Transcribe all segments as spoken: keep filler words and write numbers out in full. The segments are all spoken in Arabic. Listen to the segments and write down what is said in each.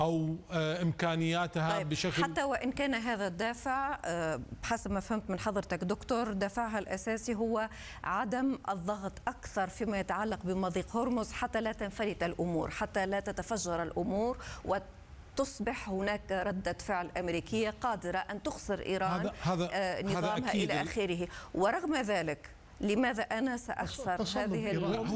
أو إمكانياتها طيب بشكل. حتى وإن كان هذا الدافع حسب ما فهمت من حضرتك دكتور، دافعها الأساسي هو عدم الضغط أكثر فيما يتعلق بمضيق هرمز حتى لا تنفلت الأمور، حتى لا تتفجر الأمور وتصبح هناك ردة فعل أمريكية قادرة أن تخسر إيران هذا هذا نظامها هذا إلى آخره. ورغم ذلك لماذا أنا سأخسر هذه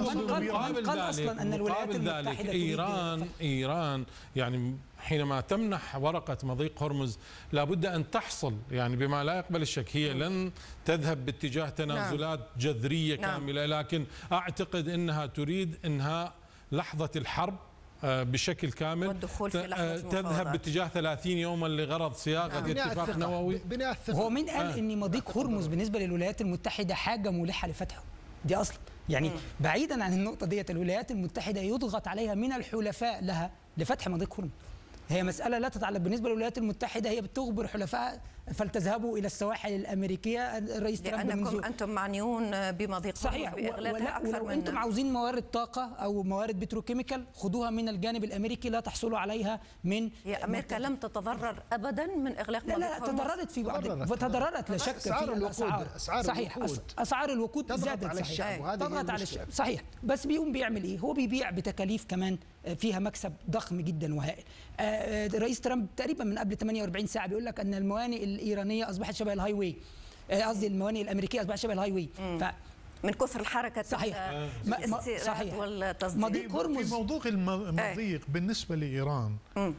من قال أصلا أن الولايات المتحدة إيران إيران يعني حينما تمنح ورقة مضيق هرمز لابد أن تحصل يعني بما لا يقبل الشك، هي لن تذهب باتجاه تنازلات نعم. جذرية كاملة، لكن أعتقد أنها تريد إنهاء لحظة الحرب بشكل كامل والدخول في لحظة تذهب باتجاه ثلاثين يوما لغرض صياغة نعم. اتفاق نووي. هو من قال آه. ان مضيق هرمز بالنسبة للولايات المتحدة حاجة ملحة لفتحه دي اصلا يعني مم. بعيدا عن النقطة ديت الولايات المتحدة يضغط عليها من الحلفاء لها لفتح مضيق هرمز. هي مسألة لا تتعلق بالنسبة للولايات المتحدة، هي بتخبر حلفاء فلتذهبوا إلى السواحل الأمريكية. الرئيس ترامب لأنكم أنتم معنيون بمضيق صحيح بإغلاقها أكثر ولو أنتم عاوزين موارد طاقة أو موارد بتروكيميكال خدوها من الجانب الأمريكي، لا تحصلوا عليها من يا أمريكا. لم تتضرر أبدا من إغلاق لا لا تضررت في بعض تضررت لا شك أسعار الوقود صحيح أسعار الوقود زادت على الشعب تضغط على الشعب صحيح، بس بيقوم بيعمل إيه؟ هو بيبيع بتكاليف كمان فيها مكسب ضخم جدا وهائل. الرئيس ترامب تقريبا من قبل ثمانية وأربعين ساعة بيقول لك أن الموانئ الإيرانية أصبحت شبه الهاي واي، قصدي الموانئ الأمريكية أصبحت شبه الهاي واي. ف من كثر الحركة صحيح الاستيراد والتصدير. مضيق هرمز في موضوع المضيق بالنسبة لإيران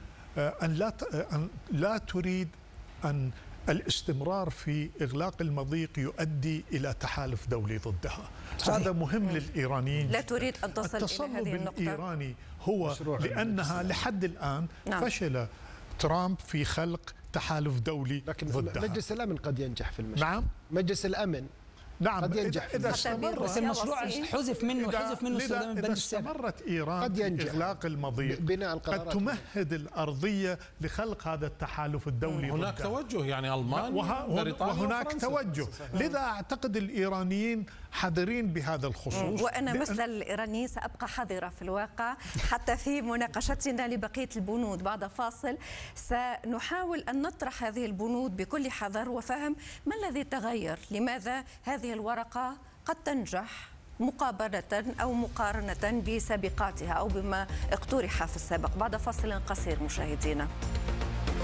أن لا أن لا تريد أن الاستمرار في إغلاق المضيق يؤدي إلى تحالف دولي ضدها. صحيح. هذا مهم مم. للإيرانيين. لا تريد أن تصل إلى هذه النقطة. الإيراني هو لأنها لحد الآن نعم. فشل ترامب في خلق تحالف دولي لكن ضدها. مجلس الأمن قد ينجح في المشروع. نعم مجلس الأمن نعم قد ينجح إذا استمر بس المشروع حذف منه حذف منه استخدام البند السابق. إذا استمرت إيران قد ينجح في إغلاق المضيق بناء قد تمهد الأرضية لخلق هذا التحالف الدولي. هناك ضدها. توجه يعني ألمانيا وبريطانيا وهناك توجه، لذا أعتقد الإيرانيين حذرين بهذا الخصوص. وأنا مثل الإيرانيين سأبقى حذرة في الواقع حتى في مناقشتنا لبقية البنود. بعد فاصل سنحاول أن نطرح هذه البنود بكل حذر وفهم ما الذي تغير، لماذا هذه الورقة قد تنجح مقابلة أو مقارنة بسابقاتها أو بما اقترح في السابق. بعد فاصل قصير مشاهدينا.